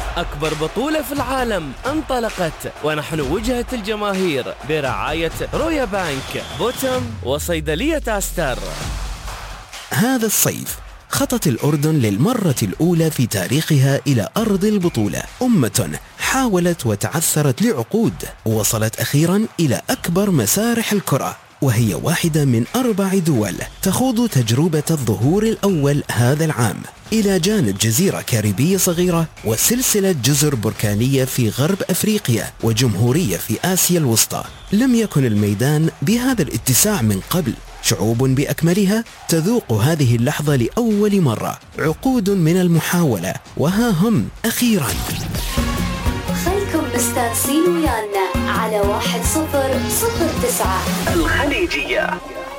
أكبر بطولة في العالم انطلقت، ونحن وجهة الجماهير برعاية رويا بانك، بوتم، وصيدلية أستر. هذا الصيف خطت الأردن للمرة الأولى في تاريخها إلى أرض البطولة. أمة حاولت وتعثرت لعقود، وصلت أخيرا إلى أكبر مسارح الكرة، وهي واحدة من 4 دول تخوض تجربة الظهور الأول هذا العام، إلى جانب جزيرة كاريبية صغيرة وسلسلة جزر بركانية في غرب أفريقيا وجمهورية في آسيا الوسطى. لم يكن الميدان بهذا الاتساع من قبل. شعوب بأكملها تذوق هذه اللحظة لأول مرة. عقود من المحاولة، وها هم أخيرا. خلكم مستانسين ويانا على 1009 الخليجية.